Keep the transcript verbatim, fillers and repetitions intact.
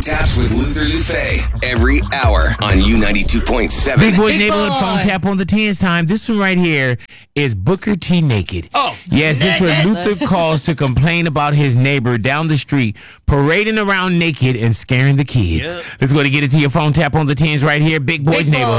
Phone Taps with Luther Lufe every hour on U ninety-two point seven. Big Boy's Big Neighborhood Boy. Phone Tap on the tens time. This one right here is Booker T naked. Oh, yes, this is where naked. Luther calls to complain about his neighbor down the street parading around naked and scaring the kids. Yep. Let's go to get it to your phone tap on the tens right here. Big Boy's Big Boy. Neighborhood.